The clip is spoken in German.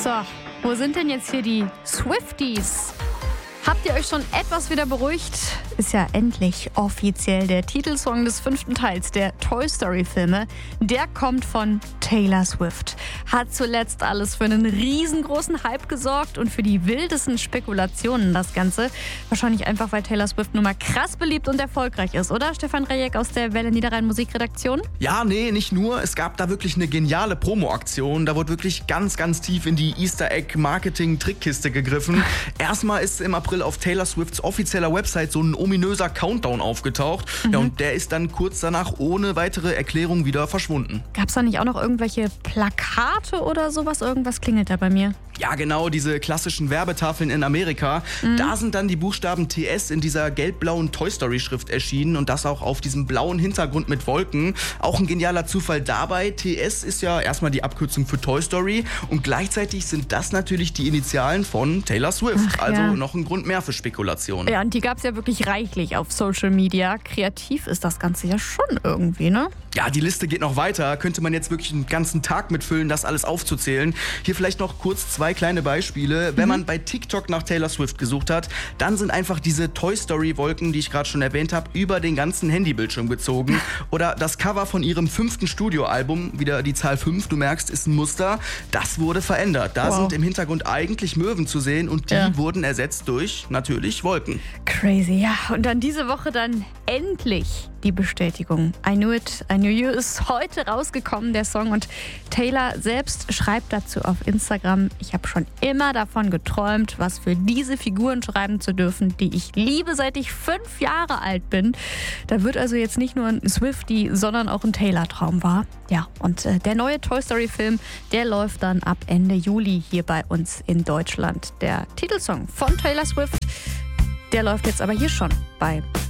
So, wo sind denn jetzt hier die Swifties? Habt ihr euch schon etwas wieder beruhigt? Ist ja endlich offiziell der Titelsong des 5. Teils der Toy Story Filme. Der kommt von Taylor Swift. Hat zuletzt alles für einen riesengroßen Hype gesorgt und für die wildesten Spekulationen das Ganze. Wahrscheinlich einfach, weil Taylor Swift nun mal krass beliebt und erfolgreich ist, oder? Stefan Rejek aus der Welle Niederrhein Musikredaktion? Ja, nee, nicht nur. Es gab da wirklich eine geniale Promo-Aktion. Da wurde wirklich ganz, ganz tief in die Easter-Egg-Marketing-Trickkiste gegriffen. Erstmal ist im April auf Taylor Swifts offizieller Website so ein ominöser Countdown aufgetaucht. Ja, und der ist dann kurz danach ohne weitere Erklärung wieder verschwunden. Gab's da nicht auch noch irgendwelche Plakate oder sowas? Irgendwas klingelt da bei mir. Ja, genau, diese klassischen Werbetafeln in Amerika. Da sind dann die Buchstaben TS in dieser gelb-blauen Toy Story-Schrift erschienen und das auch auf diesem blauen Hintergrund mit Wolken. Auch ein genialer Zufall dabei. TS ist ja erstmal die Abkürzung für Toy Story und gleichzeitig sind das natürlich die Initialen von Taylor Swift. Also noch ein Grund mehr für Spekulationen. Ja, und die gab's ja wirklich reichlich auf Social Media. Kreativ ist das Ganze ja schon irgendwie, ne? Ja, die Liste geht noch weiter. Könnte man jetzt wirklich einen ganzen Tag mitfüllen, das alles aufzuzählen. Hier vielleicht noch kurz 2 kleine Beispiele. Wenn man bei TikTok nach Taylor Swift gesucht hat, dann sind einfach diese Toy Story Wolken, die ich gerade schon erwähnt habe, über den ganzen Handybildschirm gezogen. Oder das Cover von ihrem 5. Studioalbum, wieder die Zahl 5, du merkst, ist ein Muster. Das wurde verändert. Da sind im Hintergrund eigentlich Möwen zu sehen und die wurden ersetzt durch, natürlich, Wolken. Crazy, ja. Und dann diese Woche dann endlich die Bestätigung. I Knew It, I Knew You ist heute rausgekommen, der Song. Und Taylor selbst schreibt dazu auf Instagram: Ich habe schon immer davon geträumt, was für diese Figuren schreiben zu dürfen, die ich liebe, seit ich 5 Jahre alt bin. Da wird also jetzt nicht nur ein Swiftie, sondern auch ein Taylor-Traum wahr. Ja, und der neue Toy Story-Film, der läuft dann ab Ende Juli hier bei uns in Deutschland. Der Titelsong von Taylor Swift, der läuft jetzt aber hier schon bei